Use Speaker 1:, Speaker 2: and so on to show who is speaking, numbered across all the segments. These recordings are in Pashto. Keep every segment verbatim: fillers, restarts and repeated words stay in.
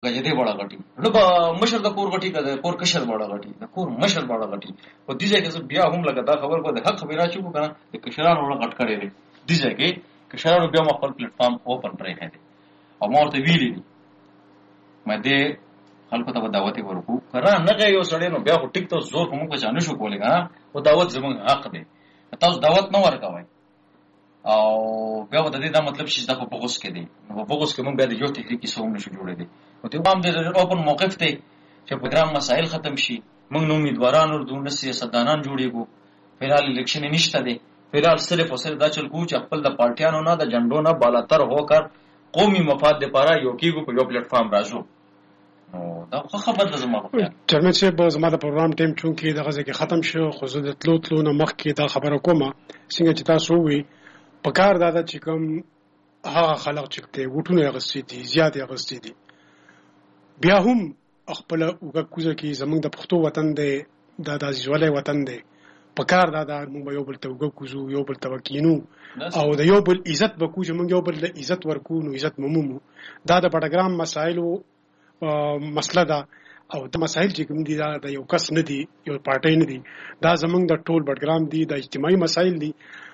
Speaker 1: گجدې بڑا غټي نو با مشر د کور غټي کده کور کشر بڑا غټي د کور مشر بڑا غټي او دې ځای کې بیا هم لګا دا خبر کو د حق خبره چو کنه د کشرانو وړ غټ کړي دي دې ځای کې کشرانو بیا خپل پلیټ فارم اوپن پرې کړي او مورته ویلي دي مې دې خلکو ته دعوت ورکو کرا نه یو سړی نو بیا ټیک ته زور کوم کو ځانو شو کولای کنه او دعوت زمون حق دی تاسو دعوت نه ورکوي او بیا د دې دا مطلب چې دا په بغوس کې دی نو په بغوس کې مونږ بیا د یو تحریکي سوم نشو جوړې دي او ته هم د اوپن موقف ته چې پروګرام مسائل ختم شي مونږ نو امیدواران ورته د سیاستدانان جوړېګو فلحال الیکشن نشته دی فلحال صرف او صرف دا چل کو چې خپل د پارټیانو نه د جنډو نه بالاتر هوکر قومي مفاد لپاره یو کېګو په یو پلیټ فارم راځو نو دا خبر ده زما په
Speaker 2: چرمن صاحب زما د پروګرام ټیم چونکی دغه ځکه ختم شو خو زه د تلو تلو نه مخکې دا خبره کومه څنګه چې تاسو وی په کار دا د چې کوم هغه خلک چې ته وټونه غسې دي زیات غسې دي بیا هم خپل وګ کوزه کې زمونږ د پښتو وطن دی دا د ځولې وطن دی په کار دا د موږ یو بل ته وګ کوزو یو بل ته وکینو او د یو بل عزت وکړو چې موږ یو بل د عزت ورکو نو عزت مومو دا د پټګرام مسایلو مسله ده او د مسایل چې کوم دي دا د یو کس نه دي یو پارټي نه دي دا زمونږ د ټول پټګرام دي د اجتماعي مسایل دي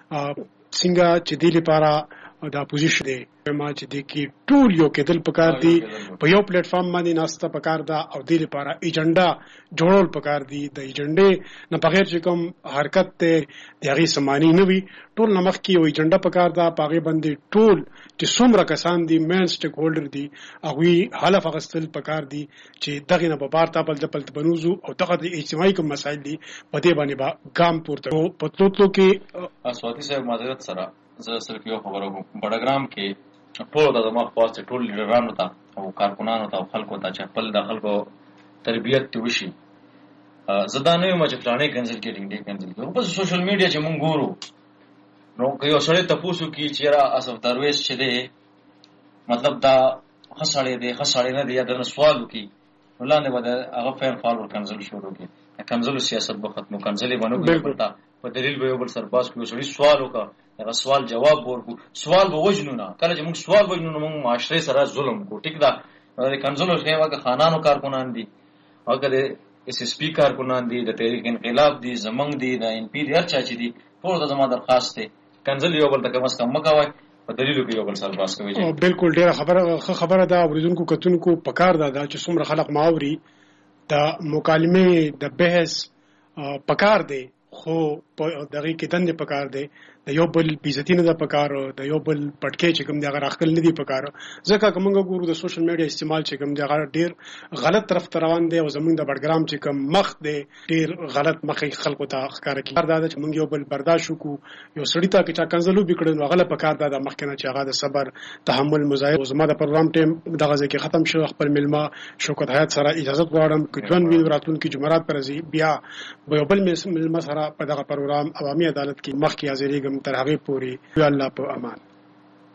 Speaker 2: څنګه چې د لپاره د اپوزیشن دی ما چې د کی ټول یو کېدل پکار دي په یو پلیټ فارم باندې ناسته پکار ده او د لپاره ایجنډا جوړول پکار دي د ایجنډې نه بغیر چې کوم حرکت ته دغه سمانی نه وي ټول نمخ کې یو ایجنډا پکار ده پاغه باندې ټول چې څومره کسان دي مین سټیک هولډر دي هغه حلف غستل پکار دي چې دغه نه په بارتا بل د پلت بنوزو او دغه د اجتماعي کوم مسایل دي په دې باندې با ګام پورته په تلوتلو کې
Speaker 1: اسواتي صاحب معذرت سره زه صرف یو خبره کوم بڑګرام کې ټول د ما خاص ټول لیډرانو ته او کارکونانو ته خلکو ته چې خپل د خلکو تربیت ته وشي زدا نه یم چې پلانې کینسل کېږي دې کینسل کېږي په سوشل میډیا چې مونږ ګورو نو یو سړی ته پوښتنه کوي چې را اسف درویش چې دی مطلب دا خسړې دی خسړې نه دی دا سوال کوي ولاندې بده هغه فیر فالو کینسل شروع کوي کینسل سیاست به ختمو کینسل باندې پتا په دلیل به یو بل سرباز کوي سړی سوال وکړه هغه سوال جواب ورکو سوال به وجنو نه کله چې موږ سوال وجنو نو موږ معاشره سره ظلم کو ټیک دا د کنزل شي واګه خانانو کارکونان دي اگر اس اس پی کارکونان دي د تحریک انقلاب دي زمنګ دي د ان پی دي هر چا چې دي ټول د زما درخواست ته کنزل یو بل تک مس کم مکوای په دلیلو کې یو بل سرباز کوي
Speaker 2: بالکل ډیره خبره خبره ده ورزونکو کتونکو پکار ده چې څومره خلق ماوري د مکالمه د بحث پکار دی خو دغه کې دند پکار دی د یو بل بیزتی نه د پکار د یو بل پټکې چې کوم دی هغه راخل نه دی پکار ځکه کومه ګورو د سوشل میډیا استعمال چې کوم دی هغه ډیر غلط طرف ته روان دی او زمونږ د بډګرام چې کوم مخ دی ډیر غلط مخې خلکو ته ښکار کوي دا چې موږ یو بل برداشت وکړو یو سړی ته چې کنزلو بکړو نو غلط پکار دا د مخ نه چې هغه د صبر تحمل مزایده زما د پروګرام ټیم دغه ځکه ختم شو خپل ملما شوکت حیات سره اجازه غواړم چې ژوند وی راتلون کې جمعرات پر ازي بیا یو بل ملما سره په دغه پروګرام عوامي عدالت کې مخ کې حاضرېږم تر هغه پورې الله په امان.